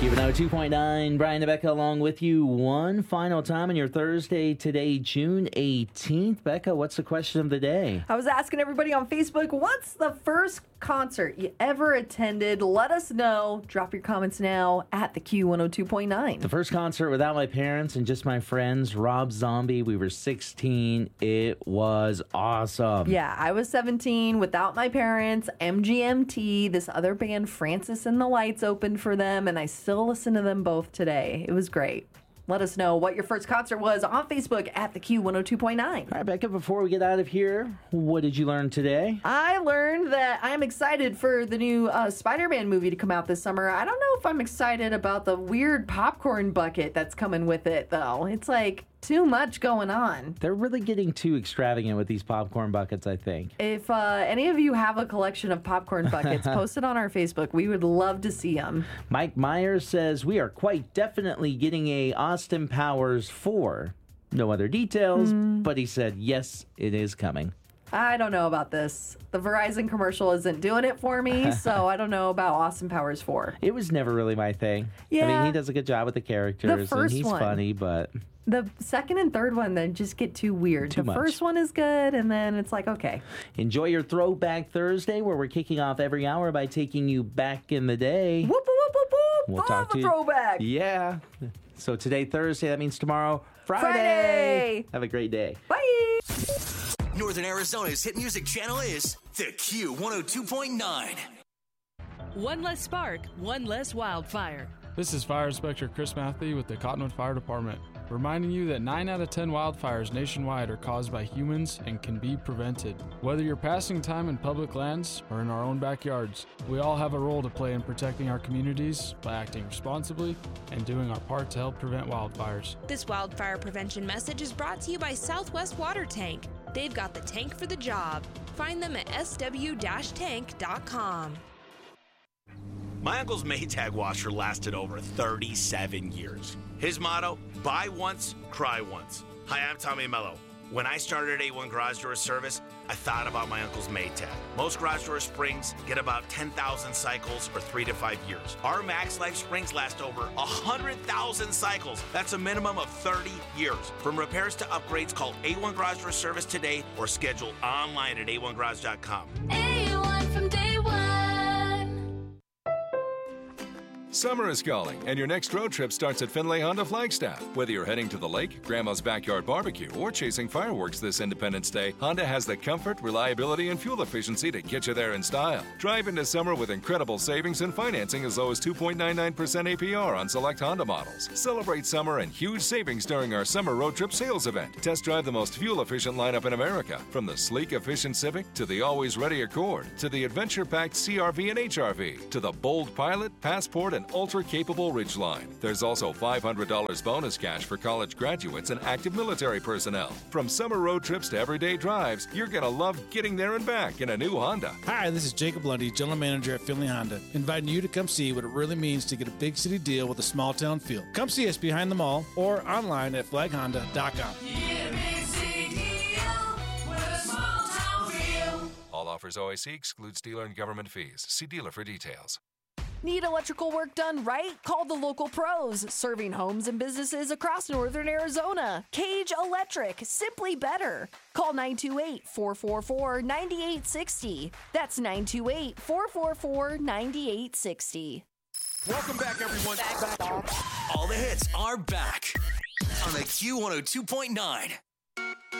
Q102.9, Brian and Becca along with you one final time on your Thursday today, June 18th. Becca, what's the question of the day? I was asking everybody on Facebook, what's the first concert you ever attended? Let us know. Drop your comments now at the Q102.9. The first concert without my parents and just my friends, Rob Zombie. We were 16. It was awesome. Yeah, I was 17 without my parents. MGMT, this other band, Francis and the Lights, opened for them, and I still listen to them both today. It was great. Let us know what your first concert was on Facebook at the Q102.9. All right, Becca, before we get out of here, what did you learn today? I learned that I'm excited for the new Spider-Man movie to come out this summer. I don't know if I'm excited about the weird popcorn bucket that's coming with it, though. It's like too much going on. They're really getting too extravagant with these popcorn buckets, I think. If any of you have a collection of popcorn buckets, post it on our Facebook. We would love to see them. Mike Myers says, we are quite definitely getting a Austin Powers 4. No other details, but he said, yes, it is coming. I don't know about this. The Verizon commercial isn't doing it for me, so I don't know about Austin Powers 4. It was never really my thing. Yeah. I mean, he does a good job with the characters, The first and he's one. funny, but The second and third one then just get too weird. Too the much. first one is good, and then it's like, okay. enjoy your Throwback Thursday, where we're kicking off every hour by taking you back in the day. Whoop, whoop, whoop, whoop, whoop. We'll Love talk to a you. throwback. Yeah. So today, Thursday, that means tomorrow, Friday. Have a great day. Bye. Northern Arizona's hit music channel is the Q102.9. One less spark, one less wildfire. This is Fire Inspector Chris Matthew with the Cottonwood Fire Department, reminding you that 9 out of 10 wildfires nationwide are caused by humans and can be prevented. Whether you're passing time in public lands or in our own backyards, we all have a role to play in protecting our communities by acting responsibly and doing our part to help prevent wildfires. This wildfire prevention message is brought to you by Southwest Water Tank. They've got the tank for the job. Find them at sw-tank.com. My uncle's Maytag washer lasted over 37 years. His motto, buy once, cry once. Hi, I'm Tommy Mello. When I started at A1 Garage Door Service, I thought about my uncle's Maytag. Most garage door springs get about 10,000 cycles or 3 to 5 years. Our Max Life springs last over 100,000 cycles. That's a minimum of 30 years. From repairs to upgrades, call A1 Garage Door Service today or schedule online at a1garage.com. A1 from day one. Summer is calling, and your next road trip starts at Finlay Honda Flagstaff. Whether you're heading to the lake, Grandma's backyard barbecue, or chasing fireworks this Independence Day, Honda has the comfort, reliability, and fuel efficiency to get you there in style. Drive into summer with incredible savings and financing as low as 2.99% APR on select Honda models. Celebrate summer and huge savings during our summer road trip sales event. Test drive the most fuel-efficient lineup in America, from the sleek, efficient Civic to the always-ready Accord, to the adventure-packed CR-V and HR-V, to the bold Pilot, Passport, and ultra-capable Ridgeline. There's also $500 bonus cash for college graduates and active military personnel. From summer road trips to everyday drives, you're going to love getting there and back in a new Honda. Hi, this is Jacob Lundy, General Manager at Finley Honda, inviting you to come see what it really means to get a big city deal with a small town feel. Come see us behind the mall or online at flaghonda.com. All offers OIC excludes dealer and government fees. See dealer for details. Need electrical work done right? Call the local pros, serving homes and businesses across northern Arizona. Cage Electric, simply better. Call 928-444-9860. That's 928-444-9860. Welcome back, everyone. All the hits are back on the Q102.9.